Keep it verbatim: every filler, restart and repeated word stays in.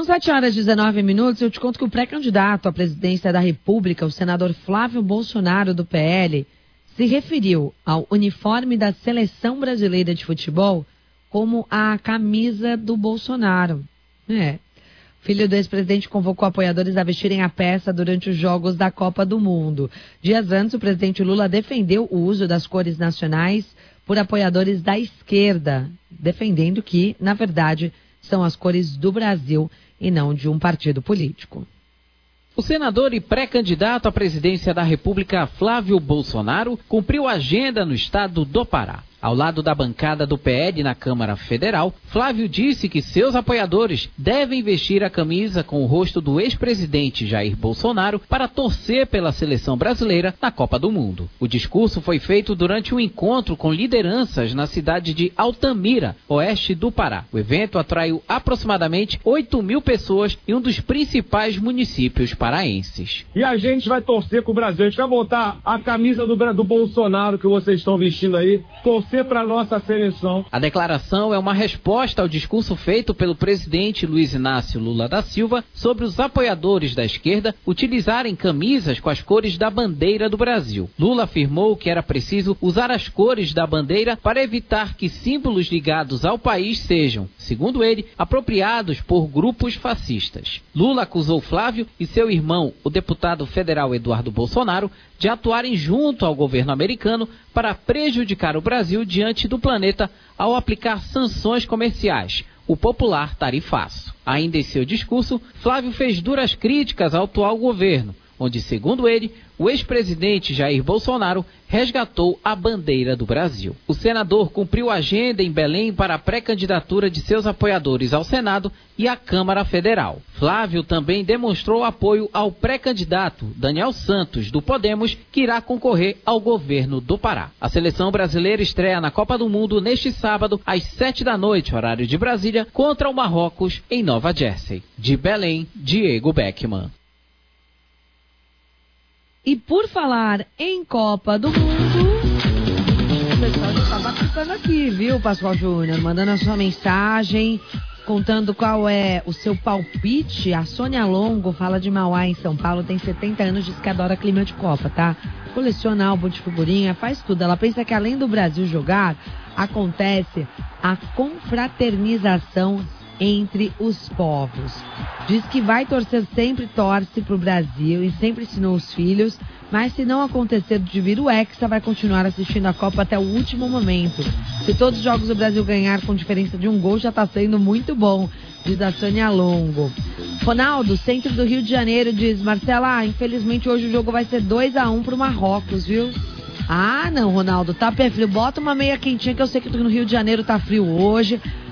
sete horas e dezenove minutos, eu te conto que o pré-candidato à presidência da República, o senador Flávio Bolsonaro, do P L, se referiu ao uniforme da Seleção Brasileira de Futebol como a camisa do Bolsonaro. É. O filho do ex-presidente convocou apoiadores a vestirem a peça durante os Jogos da Copa do Mundo. Dias antes, o presidente Lula defendeu o uso das cores nacionais por apoiadores da esquerda, defendendo que, na verdade, são as cores do Brasil e não de um partido político. O senador e pré-candidato à presidência da República, Flávio Bolsonaro, cumpriu a agenda no estado do Pará. Ao lado da bancada do P L na Câmara Federal, Flávio disse que seus apoiadores devem vestir a camisa com o rosto do ex-presidente Jair Bolsonaro para torcer pela seleção brasileira na Copa do Mundo. O discurso foi feito durante um encontro com lideranças na cidade de Altamira, oeste do Pará. O evento atraiu aproximadamente oito mil pessoas em um dos principais municípios paraenses. E a gente vai torcer com o Brasil, a gente vai botar a camisa do, do Bolsonaro que vocês estão vestindo aí, torcer para nossa seleção. A declaração é uma resposta ao discurso feito pelo presidente Luiz Inácio Lula da Silva sobre os apoiadores da esquerda utilizarem camisas com as cores da bandeira do Brasil. Lula afirmou que era preciso usar as cores da bandeira para evitar que símbolos ligados ao país sejam, segundo ele, apropriados por grupos fascistas. Lula acusou Flávio e seu irmão, o deputado federal Eduardo Bolsonaro, de atuarem junto ao governo americano para prejudicar o Brasil diante do planeta ao aplicar sanções comerciais, o popular tarifaço. Ainda em seu discurso, Flávio fez duras críticas ao atual governo, onde, segundo ele, o ex-presidente Jair Bolsonaro resgatou a bandeira do Brasil. O senador cumpriu a agenda em Belém para a pré-candidatura de seus apoiadores ao Senado e à Câmara Federal. Flávio também demonstrou apoio ao pré-candidato Daniel Santos, do Podemos, que irá concorrer ao governo do Pará. A seleção brasileira estreia na Copa do Mundo neste sábado, às sete da noite, horário de Brasília, contra o Marrocos, em Nova Jersey. De Belém, Diego Beckman. E por falar em Copa do Mundo, o pessoal já está participando aqui, viu, Pascoal Júnior? Mandando a sua mensagem, contando qual é o seu palpite. A Sônia Longo fala de Mauá, em São Paulo, tem setenta anos, diz que adora clima de Copa, tá? Coleciona álbum de figurinha, faz tudo. Ela pensa que além do Brasil jogar, acontece a confraternização entre os povos. Diz que vai torcer, sempre torce pro Brasil e sempre ensinou os filhos, mas se não acontecer de vir o Hexa, vai continuar assistindo a Copa até o último momento. Se todos os jogos do Brasil ganhar com diferença de um gol, já tá sendo muito bom, diz a Sônia Longo. Ronaldo, centro do Rio de Janeiro, diz: Marcela, infelizmente hoje o jogo vai ser dois a um pro Marrocos, viu? Ah, não, Ronaldo, tá pé frio. Bota uma meia quentinha, que eu sei que no Rio de Janeiro tá frio hoje.